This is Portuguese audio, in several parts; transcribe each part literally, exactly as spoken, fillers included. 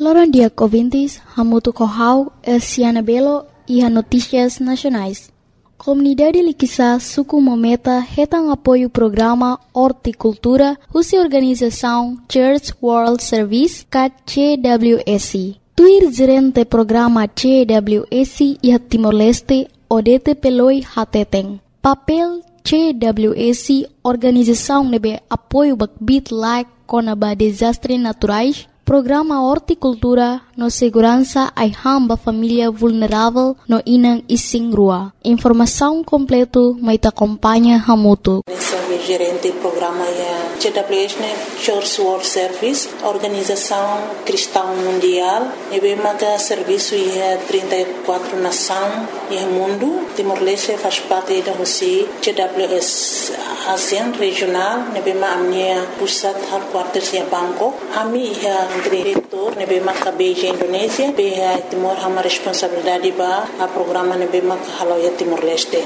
Loran dia ouvintes, Hamutu Kohau, Elsiana Belo e a Notícias Nacionais. Comunidade Liquissa Suku Mometa retam apoio programa Horticultura, Russa Organização Church World Service, C W S. Tuir gerente programa C W S e Timor-Leste, Odete Peloi Hateteng. Papel C W S, Organização nebe apoio bakbit like conaba desastres naturais, Programa Horticultura no segurança ai hamba família vulnerável no inang ising rua. Informação completo mai te acompanha Hamutu. Gerente do programa é C W S, Church World Service, Organização Cristã Mundial. E bem mata serviço é trinta e quatro nações e mundo. Timor-Leste faz parte da Rússia. C W S ASEAN regional. E bem mata a minha pusat headquarters é Bangkok. A minha diretor, e bem mata Beijing Indonésia. Bem Timor hama responsabilidade ba a programa e bem mata haloia Timor-Leste.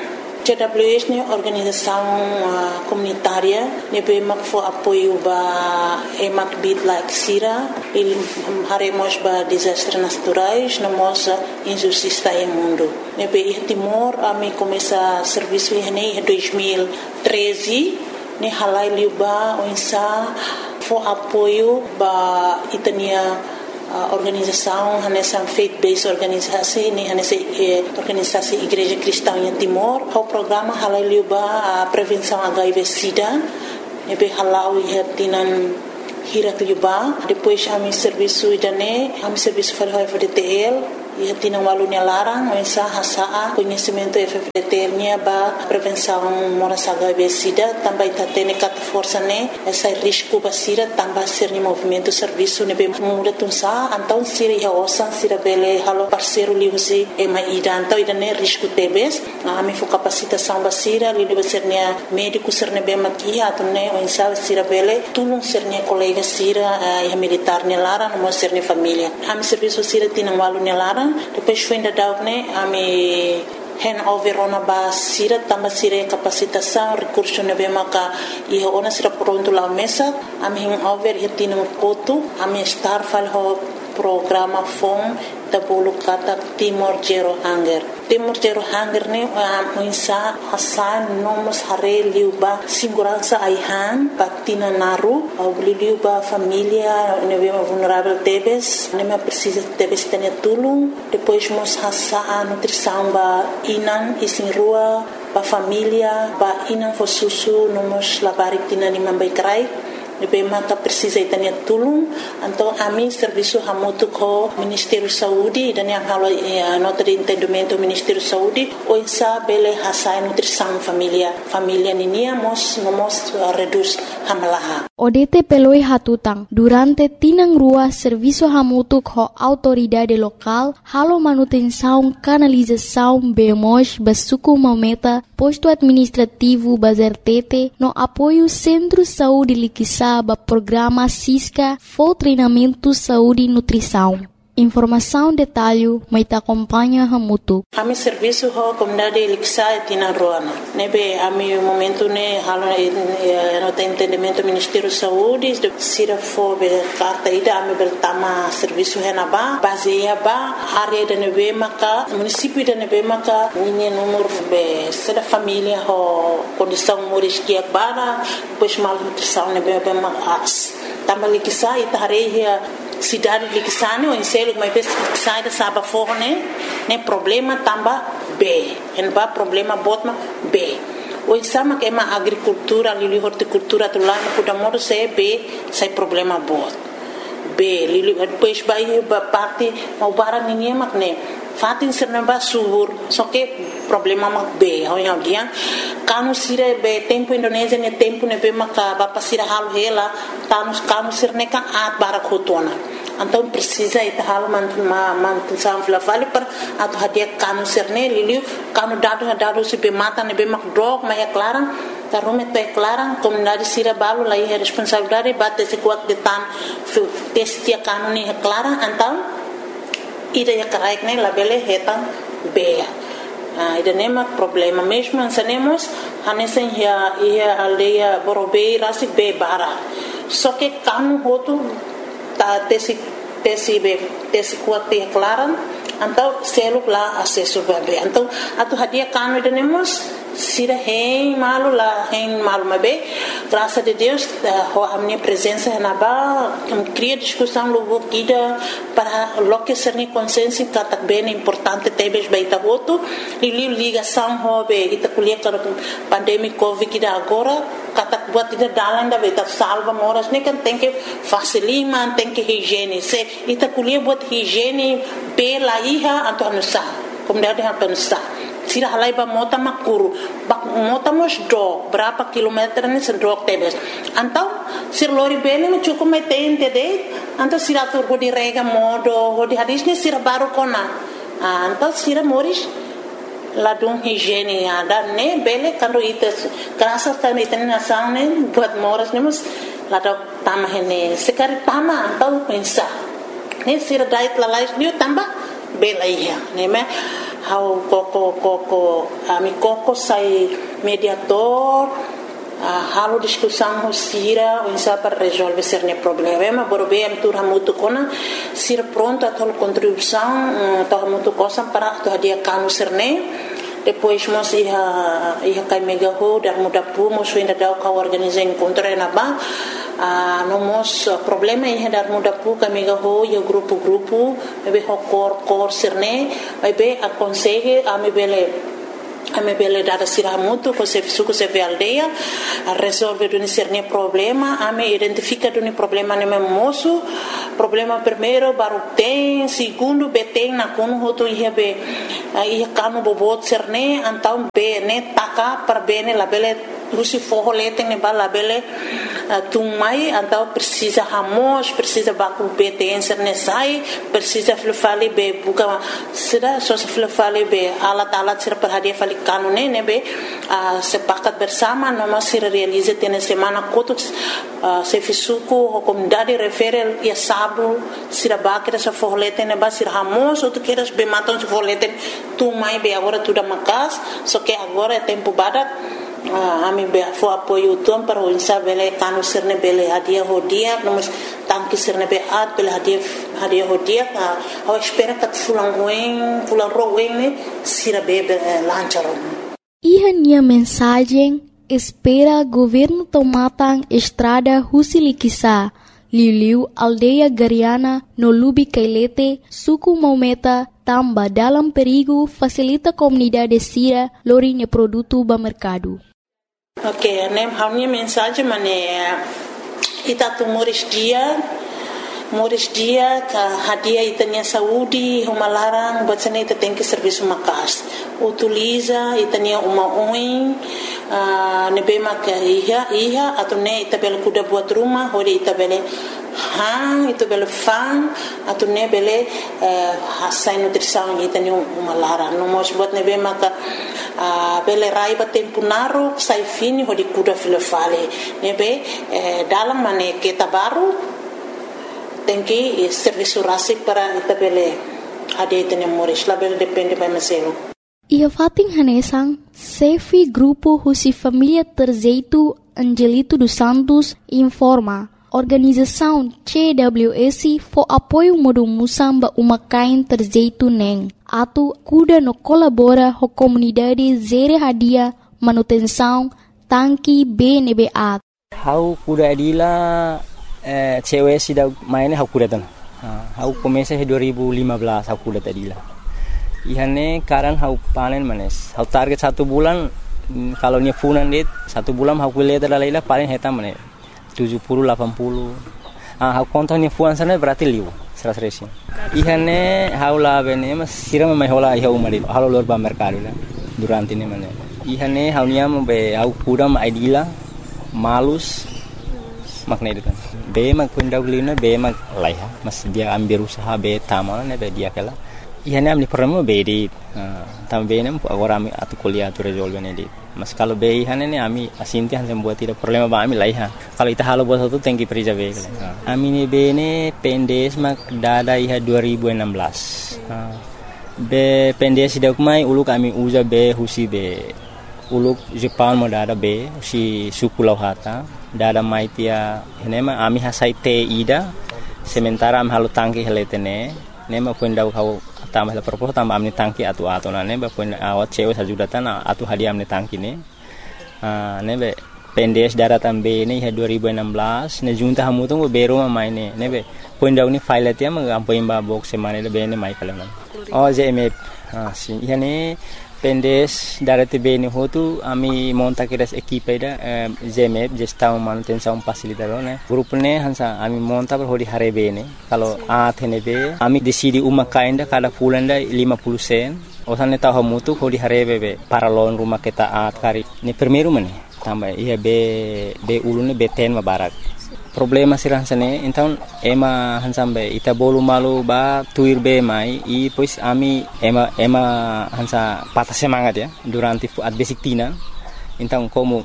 C W S é organização uh, comunitária, nebe mak fo apoio ba emak bit like sira, il haremos ba desastres naturais, namos injustiça em mundo. Nebe Timor a mi começa serviço em dois mil e treze, ne halai liuba onsa fo apoio ba itania Uh, organização, nessa faith-based organização, nessa eh, organização Igreja Cristã em Timor, o programa halal liuba a prevenção H I V/SIDA, nebe halal ia tinan hirak liuba, depois a mi serviço idane, a mi serviço para o F D T L, ia tinan walunya larang, mensa hasa conhecimento F D T L nya ba prevenção moras H I V/SIDA, também tá tendo cat força né, essa risco ba sira também ser ni movimento serviço nebe muda tunsa, então sira ia osan sira bele halo parceiro liusi e mai ida, então ida né risco tebes, a mi fo capacitação ba sira li ba ser nia médico ser nebe makia atau né mensa sira bele tulung ser nia colega sira ia militar nia lara no ser nia família, a mi serviço sira tinan walunya lara. Depois foi ainda dar né a me hand over ona ba sira tamba sira capacitação recurso nebe maka e ona sira pronto lá mesa a me hand over e tino koto a me star fal ho programa fom da bolo kata Timor Zero Hunger. Timor Zero Hunger ne a insa hasan nomos hare liuba segurança aihan patina naru au liuba família nebe vulnerável tebes nebe precisa tebes tenia tulung depois mos hasa a nutrição ba inan isin rua ba família ba inan fo susu nomos labarik tina ni mambai krai nebe maka precisa itania tulung então a mim serviço hamutu ko Ministério Saúde dan yang halo nota de entendimento Ministério Saúde o insa bele hasa nutrição família família ninia mos mos reduz hamalaha Odete peloi hatutang durante tinang rua serviço hamutu ko autoridade local halo manutenção canalização bemos basuku mometa posto administrativo bazertete no apoio Centro Saúde Liquissa ba programa Cisca for treinamento saúde e nutrição. Informação detalhe mai te acompanha Hamutu. A mi serviço ho comunidade Liquissa tina roana. Nebe a mi momento ne halo no tem entendimento Ministério Saúde sira for be carta ida a mi beltama serviço henaba baseia ba área de nebe maka município de nebe maka ninha número be sera família ho condição moris que bara pois mal nutrição nebe be mas tama Liquissa itareia cidade de Liquissane ou em selo mas vez sai da saba forne né problema tamba B en ba problema botma B o sama que é uma agricultura ali horticultura tu lá no Pudamoro se B sai problema bot B li depois vai parte mau barang ninguém mak né fatin serna ba subur só que problema mak B ao yang dia kanu sire be tempo Indonésia ne tempo ne be maka ba pasira hal hela tanus kanu sirne kan at barak hotona então precisa ita hal man ma man sam fla vale per atau hadia kanu sirne liliu kanu dado dado se be mata ne be mak drog ma é clara tarume te clara comunidade sira balu lá é responsabilidade bate se kuat de tan testia kanu ne é clara então ida ya karaik ne labele hetan be Ah, ida nema problema mesmo ansanemos hanesen ya ia aldeia borobei rasik be bara só que kanu hotu ta tesi tesi be tesi kuat te klaran então seluk lá acesso bebê então atu hadia kanu denemos sira hein malu lá hein malu mabe graças a Deus a minha presença na ba cria discussão logo guida para loque ser ni consciência que tá bem importante tebes baita voto e ligação hobe ita kuliah para pandemia covid que agora kata buat ida dalan da beta salva moras ne kan tem que facilima tem que higiene se ita kuliah buat higiene pela iha atau anusa kemudian ada anusa sira halai ba mota makuru bak mota mos do berapa kilometer ni sendok tebes antau sir lori bene me cukup metein tede antau sira tur go di rega modo go di hadis ni sira baru kona antau sira moris ladung higiene ada ne bele kando ites kerasa kan iten nasang ne buat moras ne mus ladok tamah ne sekali tama antau pensa ne sira dait lalais ni tambah bela iya ne me how koko koko ami koko sai mediator uh, halo discussão sira insa para resolver cerne problema borbe am tur hamutu kona sira pronto a tol contribuição to hamutu cosa para to dia kanu cerne depois mos iha iha kai mega ho dar muda pu mos ainda dau ka organizar encontro na ba Uh, nomos uh, problema iha dar muda pu kami gaho ya grupo grupo ebe ho kor kor sirne ebe aconsegue a me bele a me bele dar sira mutu ko se suku se aldeia a resolve do sirne problema a me identifica do problema ne moço problema primeiro baru tem segundo beteng na kono hoto iha be uh, iha kanu bobot sirne antau be ne taka per bene la bele Rusi forro letem ne bala bele tumai então precisa ramos precisa baku betência nesai precisa flufali be buka será só se flufali be alat alat será para dia fali kanune ne be sepakat bersama noma se realiza tem semana kotuk se fisuku comunidade refere ia sabu será bakira se forro letem ne ba será ramos outro queiras be matam se forro letem tumai be agora tudo makas só que agora é tempo badak a mim foi apoio tom para o insabele kanu serne bele hadia hodia nós tanque serne be at bele hadia hadia hodia a espera que fulan ruim fulan ruim ne sira bebe lancharon e minha mensagem espera governo tomatang estrada Husilikisa Liliu aldeia Gariana no Lubi Kailete suku Maumeta tamba dalam perigo facilita comunidade sira lorinha produto ba mercado. Ok, nem a minha mensagem mané ita tu moris dia moris dia ka hadia itania saúde uma larang buat sana ita tem que serviço makas utiliza itania uma oin nebe mak iha iha atau ne ita bel kuda buat rumah hori ita bele hang itu bele fang atau ne bele hasai nutrição itania uma larang no mos buat nebe mak bele raiba tempo naru sai fini hodi kuda filefale nebe dalam mane kita baru tem que serviço rasik para itabele ade tene moris label depende by meselo ia fating hanesang sefi grupo husi família terzeito Angelito dos Santos informa organização C W S for apoio modo musamba uma kain terzeito neng atu kuda no colabora ho comunidade zere hadia manutenção tanki B N B A how kuda adila Uh, cewek sih dah mainnya aku kuda tan, aku komesa dua ribu lima belas aku kuda tadi lah. Ihane karan aku panen manes, aku target satu bulan kalau nya funan dit satu bulan aku lihat adalah lah paling hitam manes tujuh puluh delapan puluh. Ah aku kontak nya funan sana berarti liu seras resin. Ihane aku lah bene mas siram mai hola iha umari, halo luar ba mercado lah durante ini manes. Ihane aku nya be aku kuda ma idila malus makna itu kan. Be mag pundaglina be mag laiha mas dia ambil usaha be tamal ne be dia kala ihane amni problema be di tam be nem agora ami atu kuliah tu resolve ne di mas kalau be ihane ne ami asinti han membuat tidak problema ba ami laiha kalau ita halo bos tu tengki perija be ami ne be ne pendes mag dada iha dua ribu enam belas be pendes dak mai uluk ami uza be husi be uluk Jepang mo dada be si suku lauhata dada maitia enema ami hasai te ida sementara am halu tangki heletene ne ma pun dau kau tambah la propos tambah amni tangki atu atu na ne ba pun awat cewe sajudatan atu hadiah amni tangki ne ah ne be pendes daratan be ne dua ribu enam belas ne junta hamu tu bero ma mai ne ne be pun dau ni file tia ma am poin ba box semane le be ne mai kalam oh je me ah si yani pendes darate be ne hotu ami monta kiras equipe da zemep gestão manutenção facilitador né grupo ne hansa ami monta per hodi hare be ne kalau a thene be ami decidi uma kainda kada fulanda lima puluh sen osane ta hamutu hodi hare be be para lon rumah kita at kari ni primeiro mane tambah ia be be ulune be ten mabarak problema sirang sane então ema hansambe ita bolu malu ba tuir be mai i pois ami ema ema hansa patah semangat ya durante at basic tina então como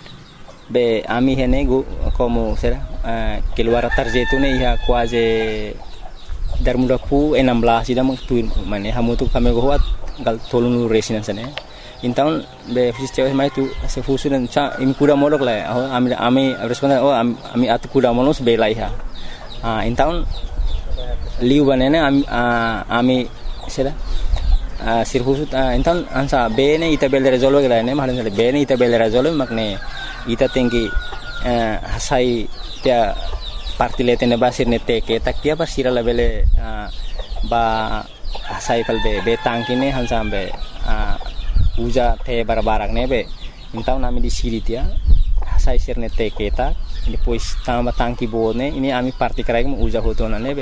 be ami hene go como será uh, keluar tarjetu ne ia quase dar muda pu enam belas ida tuir mane hamu tu kami go hat gal tolunu resinan sane então be fiz cewek mai tu se fusu dan cha imi kuda modok la oh ami ami responden oh ami atu kuda monos be lai ha ah então liu banene ami ami sera ah sir fusu então ansa be ne ita bel resolve la ne mahalan be ne ita bel resolve makne ita tinggi hasai tia parti letene basir ne te ke tak tia pasira la bele ba hasai pal be be tangkine hansa be uja te barbarak nebe então nami di siri dia sai sirne te keta depois tamba tangki bone ini ami parti krai mo uja hotona nebe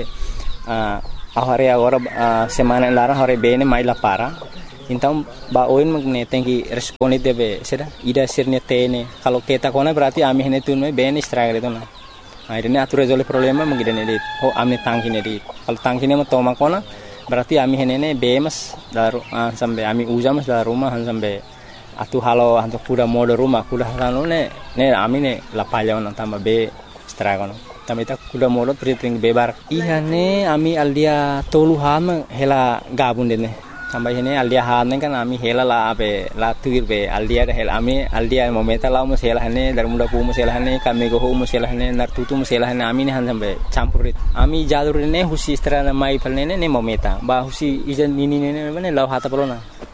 ah ahare agora semana lara hore bene mai la para então ba oin magne tenki responde debe seda ida sirne te ne kalau keta kona berarti ami hene tun me bene struggle itu na akhirnya atur resolve problema mengidane di oh ami tangki ne di kalau tangki ne mo toma kona berarti ami henene bemas daru uh, sampai ami ujamas da rumah sampai atu halo anto kuda modo rumah kuda halo ne ne ami ne la palya on tamba be stragono tamba ita kuda modo priting bebar iya ne ami aldia tolu ham hela gabun dene tamba hene aldia han kan ami hela la be la tuir be aldia hela ami aldia momenta la mo hela hane dar muda pu mo hela hane kami go ho mo hela hane nar tutu mo hela hane ami ne han sampai campurit ami jalur ne husi strana mai palne ne momenta ba husi ijan nini ne ne law hata polona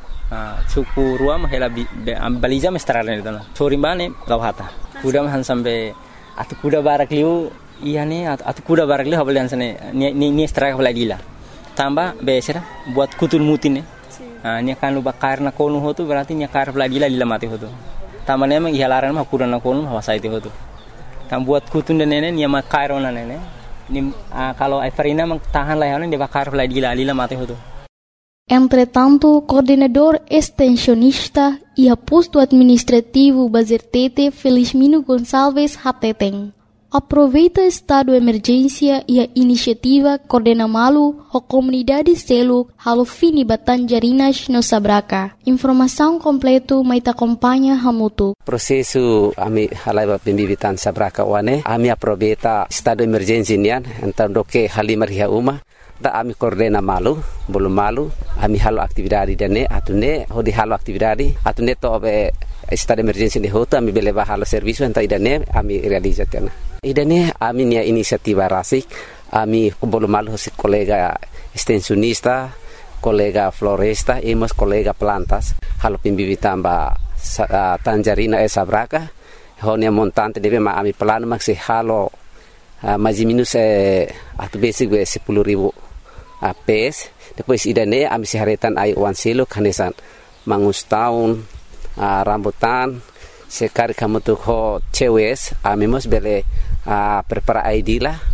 ah suku ruam hela am baliza me strana ne dana sori bane law hata kuda han sampai atu kuda barak liu iya ne atu kuda barak liu habalian sane ni ni straka lagi lah tambah besera buat kutul mutin ne ah nya kan luba karna konu hotu berarti nya kar lagi lah lila mati hotu tambah ne mang ihalaran mah kurana konu hawasa itu hotu tam buat kutun ne ne nya ma kairona ne ne ni ah, kalau Everina mang tahan lah ne de bakar lagi lah lila mati hotu. Entretanto, coordenador extensionista e aposto administrativo Bazertete Felizmino Gonçalves Hateteng aproveita estado de emergência e a iniciativa Coordena Malu a comunidade Seluk halo fini Batanjarinas no Sabraka. Informação completo mai acompanha hamutu. Prosesu ami halaiba pembibitan Sabraka wane ami aproveita estado de emergência nian então doke halimar hia uma da ami Coordena Malu belum malu ami halo aktividade dane atune hodi halo aktividade atune to be estado de emergência ni hoto ami beleba halo serviço então idane ami realizatena. Idane ami nia inisiativa rasik ami belum malu si kolega extensionista kolega floresta emos kolega plantas halo pimbibitan ba uh, Tanjarina e Sabraka honia montante debe ma ami plano maksi halo uh, maji minus eh atu basic we sepuluh ribu uh, pes depois idane ami siharetan ai wan selo kanesan mangus tahun uh, rambutan sekali kamu tuh ho cewes ami mos bele uh, prepara I D lah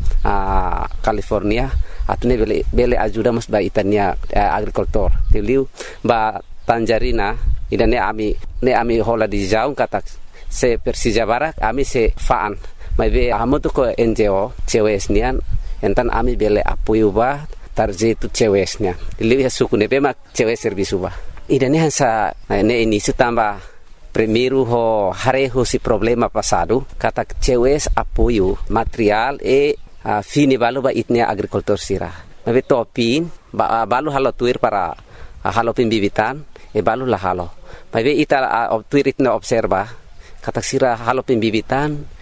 uh, California atune bele bele ajuda mos ba itania uh, agrikultur tiliu ba Tanjarina idane ami ne ami hola di jaung kata se Persija Barak ami se faan mai be amu tuh ko N G O cewes nian entan ami bele apoio ba tarje tu cewes nian tiliu ya suku ne be mak cewes servisu ba idane hansa ne ini sutamba primeiro ho hareho si problema passado kata cewes apoio material e uh, fini balu ba itnia agrikultur sira mabe topin ba balu halo tuir para uh, halo pimbibitan e balu la halo mabe ita uh, tuir itna observa kata sira halo pimbibitan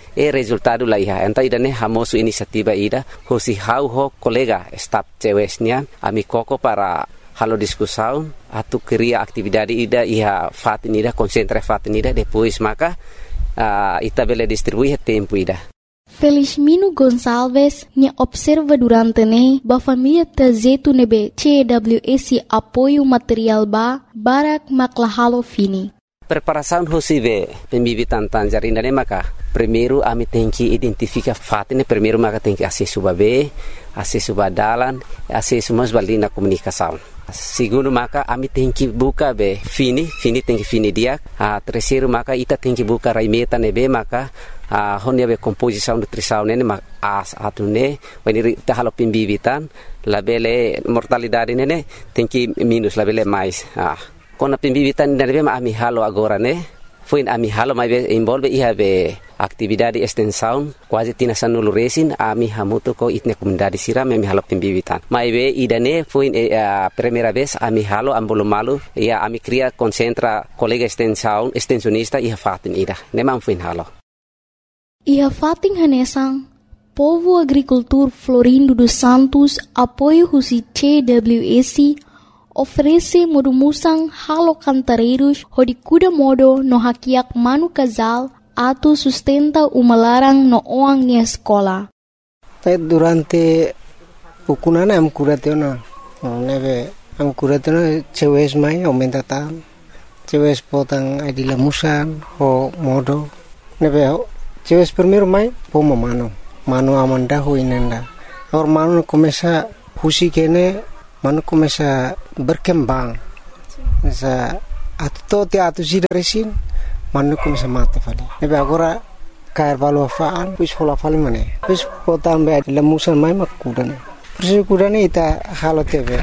e resultado la iha enta idane hamosu inisiativa ida hosi hau ho kolega staf cewesnya ami koko para halo diskusaun atu kriya aktividade ida iha fatin ida konsentra fatin ida depois maka uh, ita bele distribui tempo ida. Felizmino Gonçalves nya observa durante ne ba família tazetu nebe C W S apoio material ba barak maklahalo fini. Preparação hosive pembibitan tangerina ne maka primeiro ami tem que identificar fatine primeiro maka tem que acesso babe acesso badalan acesso mas balina comunicação. Segundo maka ami tem que buka be fini fini tem que fini dia. Ah, terceiro maka ita tem que buka raimeta nebe maka ah honia be composição nutrição ne mak as atune wani ta halo pembibitan labele mortalidade ne tem que minus labele mais. Ah kona pembibitan nebe ma ami halo agora ne foi ami halo mai be envolve iha be atividade extensão quase tina sanulu resin ami hamuto ko itne comunidade sira me halo pembibitan mai be idane foi a primeira vez ami halo ambolo malu ia ami cria concentra colega extensão extensionista iha fatin ida ne man foi halo iha fatin hanesang povo agricultor Florindo dos Santos apoio husi C W S oferece modumusang halo cantareiros hodikuda modo no hakiak manu casal atu sustenta umalarang no oang ni escola. Durante pukunana am kuratena neve am kuratena cewes mai aumenta tam cewes potang adila musan ho modo neve cewes primero mai pomo mano mano amanda ho inenda or mano começa husi kene mano começa berkembang sa atto te atu sidaresin mano começa mate fali nebe agora cair valo faan pus hola fali mane pus potan be lemusan mai makudan persi kudane ita halo tebe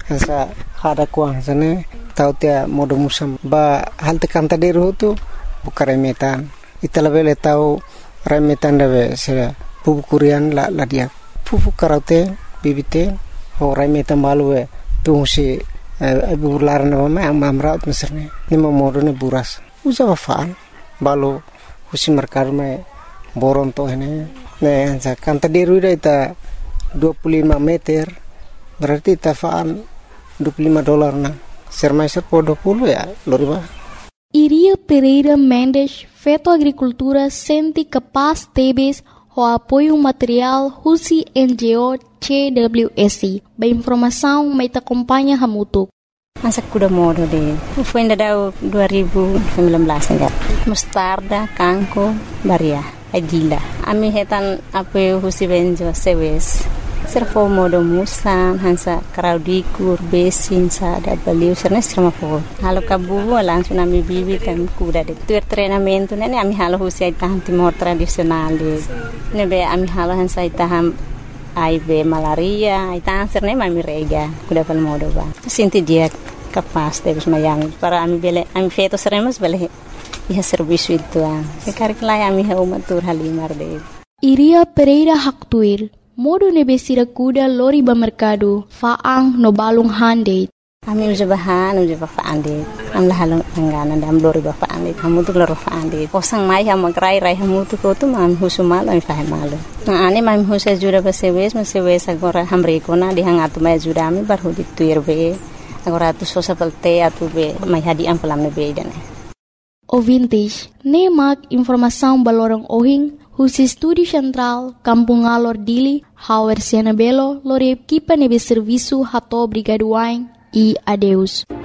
sa hada kuang sane tau te modo musam ba halte kanta deru tu bukare metan ita lebele tau remetan debe se pupu kurian la la dia pupu karate bibite ho remetan balue tu si abu larna mama amamraut meserne ni modo ne buras usa faan balo husi merkar me boron to ini ne sa kanta deru ita dua puluh lima meter berarti tafaan dua puluh lima dolar na sermaiser po dua puluh ya loriba. Iria Pereira Mendes feto agricultura senti capaz tebes o apoio material husi N G O C W S. Ba informação mai ta acompanha hamutuk. Masa kuda modo de foi ainda dua ribu sembilan belas enggak mustarda kangko baria agila ami hetan apoio husi benjo sewes servo modo musan hansa kraudikur besin sa da baliu serna strama fo halo kabu langsung ami bibi kan kuda de tur treinamento nene ami halo husi itahan timor tradisional de nebe ami halo hansa itaham A I V malaria itahan serna ami rega kuda pal modo ba sinti dia capaz de mayang para ami bele ami feto seremos bele iha serviço itu ah sekarang lai ami ha umatur halimar de Iria Pereira Haktuir modo nebesira kuda lori ba mercado faang no balung hande ami uja bahan uja ba faande am la halong angana dam lori ba faande hamu tu loro faande posang mai ha magrai rai hamu tu ko tu man husumal ami fa malu na ani mam husa jura ba sewes ma sewes agora hamre ko na dihangatu mai jura ami bar hudi tuir be agora tu sosa pelte atu be mai hadi am pelam ne be dane ouvintes nemak informação balorong ohing husi Estúdio Central Kampung Alor Dili Hauer Siana Belo lore equipa nebe serviço hato brigaduain e adeus.